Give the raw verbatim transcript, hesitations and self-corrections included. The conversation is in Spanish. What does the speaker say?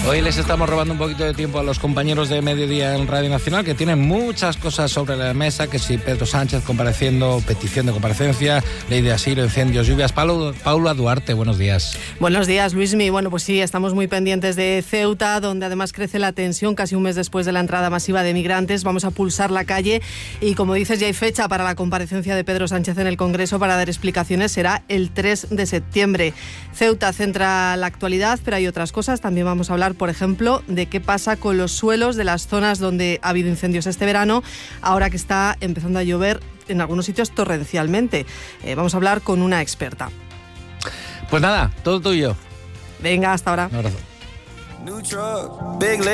Hoy les estamos robando un poquito de tiempo a los compañeros de Mediodía en Radio Nacional, que tienen muchas cosas sobre la mesa, que si Pedro Sánchez compareciendo, petición de comparecencia, ley de asilo, incendios, lluvias. Paula, Paula Duarte, buenos días. Buenos días, Luismi. Bueno, pues sí, estamos muy pendientes de Ceuta, donde además crece la tensión casi un mes después de la entrada masiva de migrantes. Vamos a pulsar la calle y, como dices, ya hay fecha para la comparecencia de Pedro Sánchez en el Congreso para dar explicaciones. Será el tres de septiembre. Ceuta centra la actualidad, pero hay otras cosas. También vamos a hablar, por ejemplo, de qué pasa con los suelos de las zonas donde ha habido incendios este verano, ahora que está empezando a llover en algunos sitios torrencialmente. Eh, vamos a hablar con una experta. Pues nada, todo tuyo. Venga, hasta ahora. Un abrazo.